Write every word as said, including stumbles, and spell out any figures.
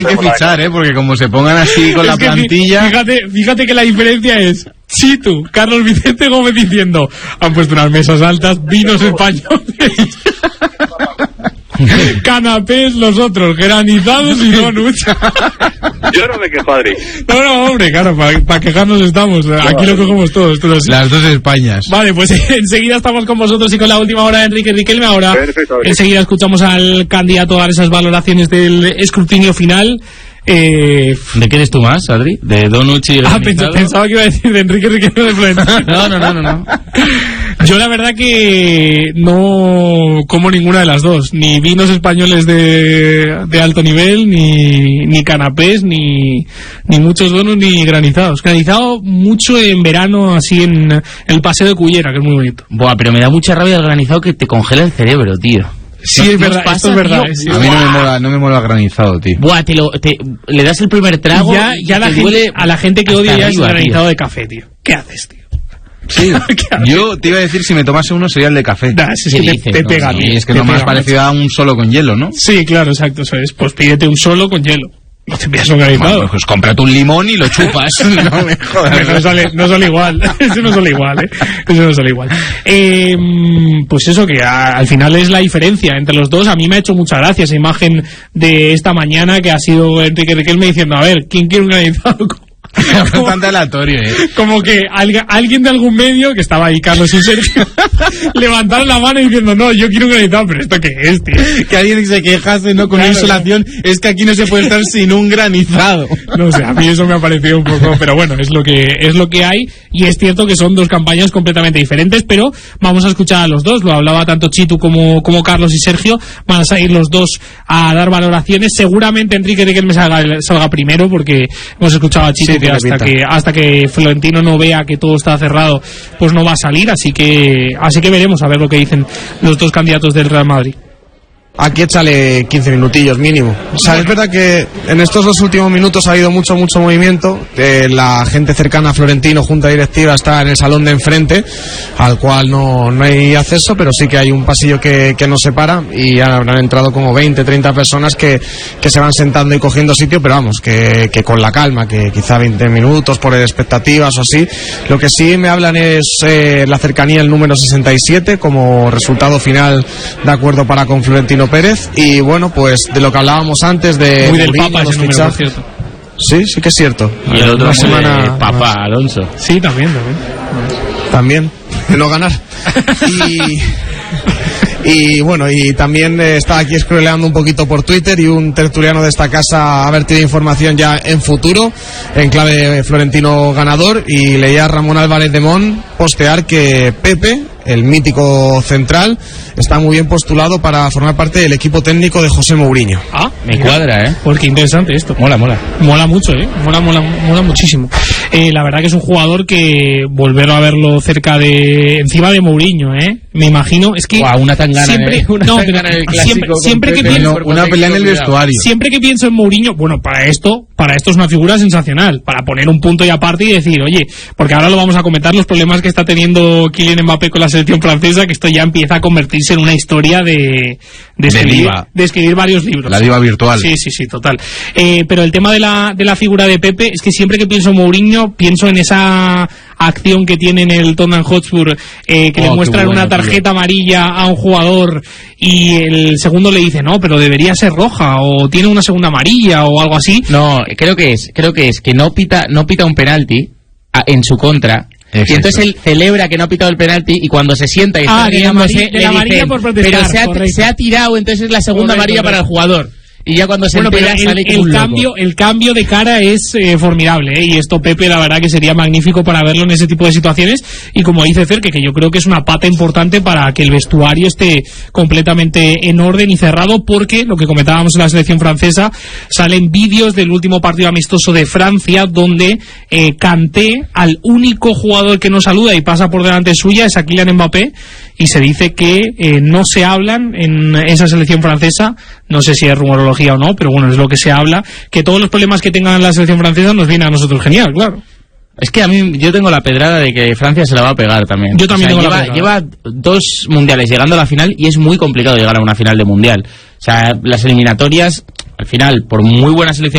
Hay que fichar, ¿eh? Porque como se pongan así con es la plantilla... Fíjate, fíjate que la diferencia es Chitu, Carlos Vicente Gómez diciendo han puesto unas mesas altas, vinos españoles, canapés los otros, granizados y donuts. Yo no me quejo, Adri. No, no, hombre, claro, para pa quejarnos estamos. Aquí lo cogemos todos. todos. Las dos Españas. Vale, pues enseguida estamos con vosotros y con la última hora de Enrique Riquelme. Ahora, perfecto, enseguida escuchamos al candidato a dar esas valoraciones del escrutinio final. Eh... ¿De qué eres tú más, Adri? ¿De Donuts y Ah, pensaba, pensaba que iba a decir de Enrique Riquelme de Florentino. No, no, no, no, no. Yo la verdad que no como ninguna de las dos. Ni vinos españoles de, de alto nivel, ni, ni canapés, ni, ni muchos donuts, ni granizados. Granizado mucho en verano, así en el Paseo de Cullera, que es muy bonito. Buah, pero me da mucha rabia el granizado que te congela el cerebro, tío. Sí, es verdad, pasa, esto es verdad. Tío, sí. A mí no me mola, no me mola granizado, tío. Buah, te lo, te, le das el primer trago ya, ya la gente, a la gente que odia ya es el granizado tío. De café, tío. ¿Qué haces, tío? Sí, yo te iba a decir si me tomase uno sería el de café. Nah, es que te, dices, te pega, no, tío. Y es que te lo más pega, parecido macho. A un solo con hielo, ¿no? Sí, claro, exacto, eso es. Pues pídete un solo con hielo. No te pidas un granizado. Bueno, pues cómprate un limón y lo chupas. No me jodas. No sale, no sale igual. Eso no sale igual, ¿eh? Eso no sale igual. Eh, pues eso, que a, al final es la diferencia entre los dos. A mí me ha hecho mucha gracia esa imagen de esta mañana que ha sido Enrique Riquelme diciendo, a ver, ¿quién quiere un granizado? Bastante aleatorio, ¿eh? Como que al, alguien de algún medio, que estaba ahí Carlos y Sergio, levantaron la mano diciendo, no, yo quiero un granizado, pero ¿esto qué es, tío? Que alguien se quejase, ¿no? Con claro, insolación, no. Es que aquí no se puede estar sin un granizado. No sé, a mí eso me ha parecido un poco, pero bueno, es lo que es lo que hay, y es cierto que son dos campañas completamente diferentes, pero vamos a escuchar a los dos, lo hablaba tanto Chitu como, como Carlos y Sergio, van a salir los dos a dar valoraciones, seguramente Enrique Riquelme salga, salga primero, porque hemos escuchado a Chitu, sí, que hasta que hasta que Florentino no vea que todo está cerrado, pues no va a salir, así que así que veremos a ver lo que dicen los dos candidatos del Real Madrid. Aquí échale quince minutillos mínimo. O sea, es verdad que en estos dos últimos minutos ha habido mucho, mucho movimiento. Eh, la gente cercana a Florentino, junta directiva, está en el salón de enfrente, al cual no, no hay acceso, pero sí que hay un pasillo que, que nos separa y habrán entrado como veinte, treinta personas que, que se van sentando y cogiendo sitio, pero vamos, que, que con la calma, que quizá veinte minutos por expectativas o así. Lo que sí me hablan es eh, la cercanía al número sesenta y siete como resultado final de acuerdo para con Florentino Pérez, y bueno, pues de lo que hablábamos antes de muy del Papa, los fichajes. Sí, sí que es cierto. Y el otro una semana de Papa Alonso. Sí, también, también. También, de no ganar. Y Y bueno, y también eh, estaba aquí scrolleando un poquito por Twitter y un tertuliano de esta casa ha vertido información ya en futuro, en clave Florentino ganador, y leía a Ramón Álvarez de Mon postear que Pepe, el mítico central, está muy bien postulado para formar parte del equipo técnico de José Mourinho. Ah, me cuadra, ¿eh? Porque interesante esto. Mola, mola. Mola mucho, ¿eh? Mola, mola, mola muchísimo. Eh, la verdad que es un jugador que volverlo a verlo cerca de... encima de Mourinho, ¿eh? Me imagino, es que... Wow, una tangana, siempre, ¿eh? Una no, tangana en el clásico siempre, siempre que Pepe, pienso... no, una pelea en el vestuario. Siempre que pienso en Mourinho, bueno, para esto, para esto es una figura sensacional, para poner un punto y aparte y decir, oye, porque ahora lo vamos a comentar, los problemas que está teniendo Kylian Mbappé con la selección francesa, que esto ya empieza a convertirse en una historia de... de, escribir, de, de escribir varios libros. La diva virtual. Sí, sí, sí, total. Eh, pero el tema de la, de la figura de Pepe, es que siempre que pienso en Mourinho, pienso en esa acción que tiene en el Tottenham Hotspur, eh, que oh, le muestran bueno, una tarjeta tío. amarilla a un jugador y el segundo le dice, no, pero debería ser roja, o tiene una segunda amarilla, o algo así. No, creo que es, creo que es que no pita, no pita un penalti a, en su contra. Es y entonces eso. Él celebra que no ha pitado el penalti, y cuando se sienta y está ah, riéndose, le dicen, pero se ha, se ha tirado, entonces es la segunda correcto, amarilla correcto. Para el jugador. Y ya cuando se bueno, entera el, sale el, el cambio el cambio de cara es eh, formidable, ¿eh? Y esto Pepe la verdad que sería magnífico para verlo en ese tipo de situaciones, y como dice Cerque, que yo creo que es una pata importante para que el vestuario esté completamente en orden y cerrado, porque lo que comentábamos en la selección francesa, salen vídeos del último partido amistoso de Francia donde eh, Kanté, al único jugador que no saluda y pasa por delante suya es a Kylian Mbappé, y se dice que eh, no se hablan en esa selección francesa, no sé si es rumorología o no, pero bueno, es lo que se habla, que todos los problemas que tengan la selección francesa nos vienen a nosotros genial, claro. Es que a mí, yo tengo la pedrada de que Francia se la va a pegar también. Yo también o sea, tengo lleva, la pedrada. Lleva dos mundiales llegando a la final y es muy complicado llegar a una final de mundial. O sea, las eliminatorias, al final, por muy buena selección